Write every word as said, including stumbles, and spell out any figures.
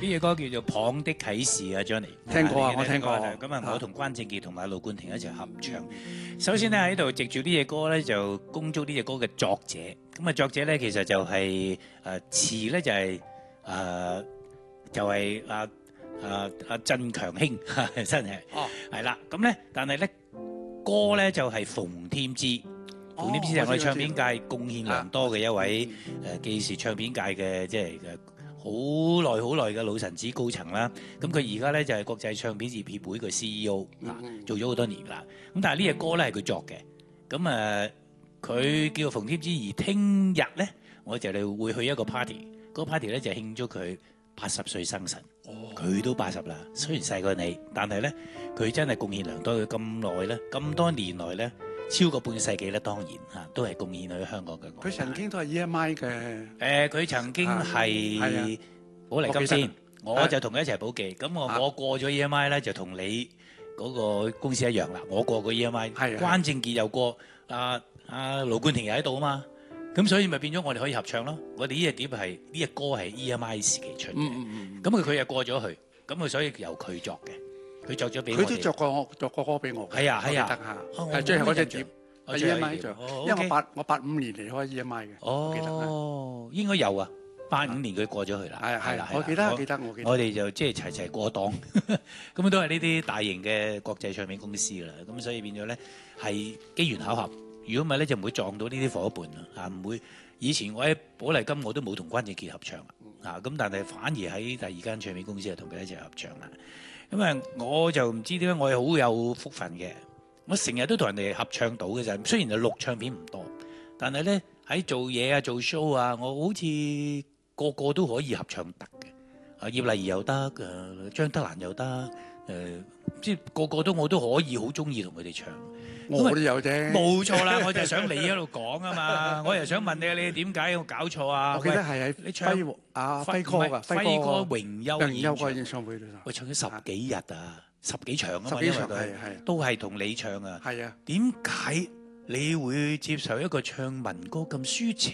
呢隻歌叫做《蚌的啟示》啊 ，Johnny。 聽過啊， 你我聽過。 咁啊，我同關正傑同埋盧冠廷一齊合唱。首先咧喺度藉住呢隻歌咧，就恭祝呢隻歌嘅作者。咁啊，作者咧其實就係誒詞咧就係誒就係阿阿阿振強兄，真係。 哦。 係啦，咁咧，但係咧歌咧就係馮添枝。馮添枝就係我哋唱片界貢獻良多嘅一位誒，既是唱片界嘅即係誒。好耐好耐嘅老臣子高層啦，咁佢而家咧就係國際唱片業協會嘅 C E O 啊，做咗好多年啦。咁但係呢隻歌咧係佢作嘅，咁誒佢叫做馮添枝，而聽日咧我就嚟會去一個 party，嗰個 party 咧就係慶祝佢八十歲生辰。佢都八十啦，雖然細過你，但係咧佢真係貢獻良多。佢咁耐咧，咁多年來咧，超過半個世紀咧，當然嚇都係貢獻喺香港嘅。 佢曾經都係 E M I 嘅。 誒，佢曾經係寶麗金先，我就同佢一齊保記。咁我我過咗 E M I 咧，就同你嗰個公司一樣啦。我過過 E M I，關正傑又過，阿阿盧冠廷又喺度啊嘛。咁所以咪變咗我哋可以合唱咯。我哋呢隻碟係呢隻歌係 E M I 時期出嘅。咁佢佢又過咗去，咁佢所以由佢作嘅，佢作咗俾我哋。 佢都作過作過歌俾我。 係啊係啊， 係最後嗰隻碟。 係 E M I 做，因為我八我八五年離開 E M I 嘅。 哦，應該有啊，八五年佢過咗去啦。 係係啦，我記得記得我記得。 我哋就即係齊齊過檔，咁都係呢啲大型嘅國際唱片公司啦。咁所以變咗咧係機緣巧合。如果唔係咧，就唔會撞到呢啲伙伴啦。嚇，唔會。以前我喺寶麗金我都冇同關正傑合唱啊。嚇，咁但係反而喺第二間唱片公司就同佢一齊合唱啦。咁啊，我就唔知點解我係好有福分嘅。我成日都同人哋合唱到嘅啫。雖然就錄唱片唔多，但係咧喺做嘢啊、做 show 啊，我好似個個都可以合唱得嘅。啊，葉麗儀又得，誒張德蘭又得，誒即係個個都我都可以好中意同佢哋唱。 我都有啫， 冇錯啦，我就係想你喺度講啊嘛，我又想問你，你點解有冇搞錯啊？ 我記得係喺你唱輝啊輝哥㗎， 輝哥榮休榮休個演唱會度， 喂，唱咗十幾日啊，十幾場啊嘛， 十幾場係係都係同你唱啊。 係啊， 點解你會接受一個唱民歌咁抒情